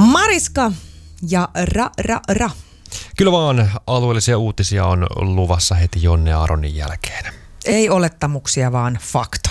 Mariska ja ra. Kyllä vaan alueellisia uutisia on luvassa heti Jonne Aronin jälkeen. Ei olettamuksia, vaan fakta.